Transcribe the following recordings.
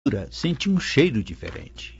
senti um cheiro diferente.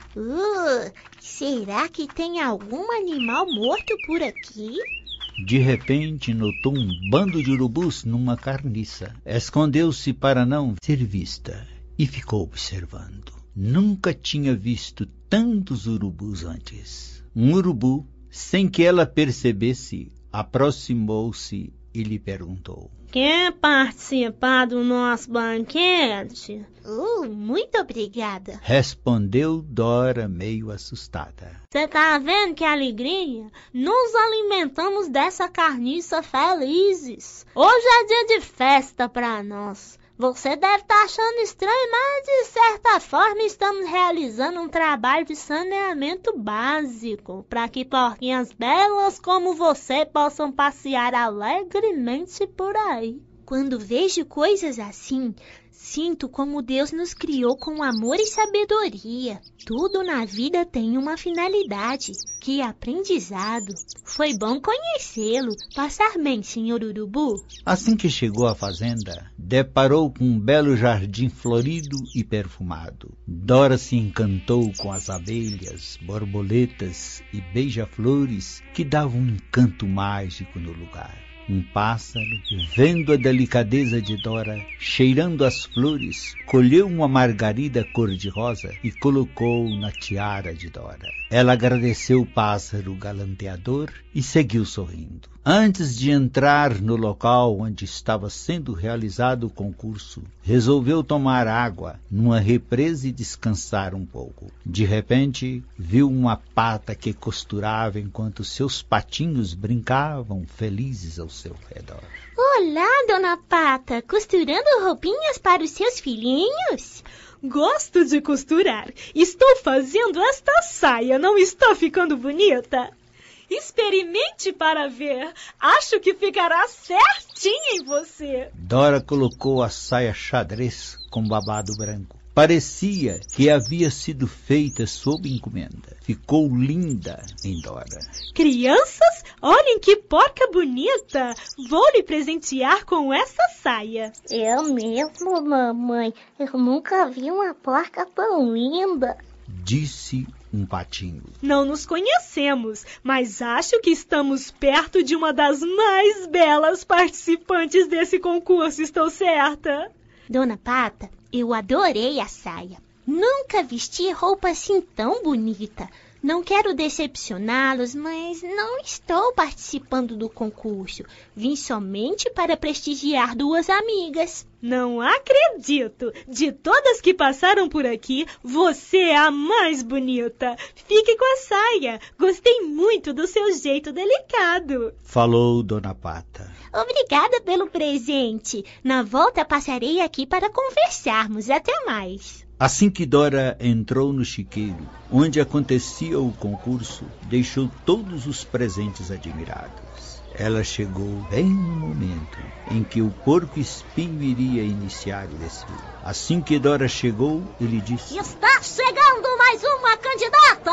Será que tem algum animal morto por aqui? De repente, notou um bando de urubus numa carniça. Escondeu-se para não ser vista e ficou observando. Nunca tinha visto tantos urubus antes. Um urubu, sem que ela percebesse, aproximou-se e lhe perguntou: Quer participar do nosso banquete? Muito obrigada, respondeu Dora, meio assustada. Você tá vendo que alegria? Nos alimentamos dessa carniça felizes. Hoje é dia de festa para nós. Você deve estar achando estranho, mas de certa forma estamos realizando um trabalho de saneamento básico para que porquinhas belas como você possam passear alegremente por aí. Quando vejo coisas assim, sinto como Deus nos criou com amor e sabedoria. Tudo na vida tem uma finalidade. Que aprendizado! Foi bom conhecê-lo. Passar bem, senhor Urubu? Assim que chegou à fazenda, deparou com um belo jardim florido e perfumado. Dora se encantou com as abelhas, borboletas e beija-flores que davam um encanto mágico no lugar. Um pássaro, vendo a delicadeza de Dora, cheirando as flores, colheu uma margarida cor-de-rosa e colocou na tiara de Dora. Ela agradeceu o pássaro galanteador e seguiu sorrindo. Antes de entrar no local onde estava sendo realizado o concurso, resolveu tomar água numa represa e descansar um pouco. De repente, viu uma pata que costurava enquanto seus patinhos brincavam felizes ao seu redor. Olá, dona Pata, costurando roupinhas para os seus filhinhos? Gosto de costurar. Estou fazendo esta saia, não está ficando bonita? Experimente para ver. Acho que ficará certinho em você. Dora colocou a saia xadrez com babado branco. Parecia que havia sido feita sob encomenda. Ficou linda em Dora. Crianças, olhem que porca bonita. Vou lhe presentear com essa saia. Eu mesmo, mamãe. Eu nunca vi uma porca tão linda, disse um patinho. Não nos conhecemos, mas acho que estamos perto de uma das mais belas participantes desse concurso, estou certa? Dona Pata, eu adorei a saia. Nunca vesti roupa assim tão bonita. Não quero decepcioná-los, mas não estou participando do concurso. Vim somente para prestigiar duas amigas. Não acredito! De todas que passaram por aqui, você é a mais bonita. Fique com a saia. Gostei muito do seu jeito delicado. Falou Dona Pata. Obrigada pelo presente. Na volta passarei aqui para conversarmos. Até mais. Assim que Dora entrou no chiqueiro, onde acontecia o concurso, deixou todos os presentes admirados. Ela chegou bem no momento em que o porco-espinho iria iniciar o desfile. Assim que Dora chegou, ele disse: Está chegando mais uma candidata!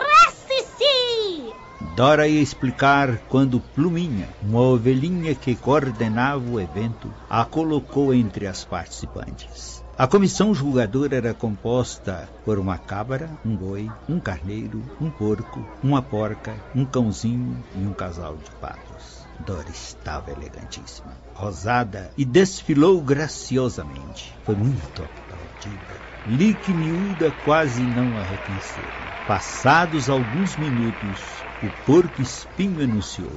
Apresse-se! Dora ia explicar quando Pluminha, uma ovelhinha que coordenava o evento, a colocou entre as participantes. A comissão julgadora era composta por uma cabra, um boi, um carneiro, um porco, uma porca, um cãozinho e um casal de patos. Dora estava elegantíssima, rosada, e desfilou graciosamente. Foi muito aplaudida. Lique e Miúda quase não a reconheceram. Passados alguns minutos, o porco-espinho anunciou: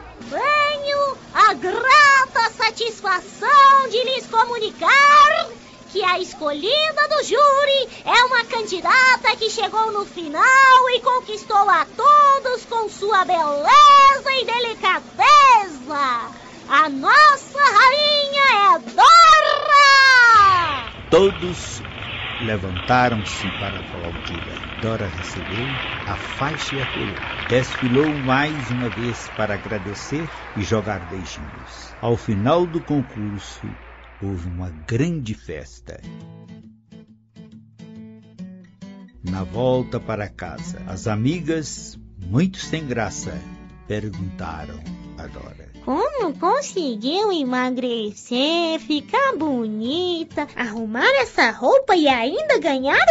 Tenho a grata satisfação de lhes comunicar que a escolhida do júri é uma candidata que chegou no final e conquistou a todos com sua beleza e delicadeza. A nossa rainha é Dora! Todos levantaram-se para aplaudir. Dora recebeu a faixa e a coroa. Desfilou mais uma vez para agradecer e jogar beijinhos. Ao final do concurso, houve uma grande festa. Na volta para casa, as amigas, muito sem graça, perguntaram a Dora: Como conseguiu emagrecer, ficar bonita, arrumar essa roupa e ainda ganhar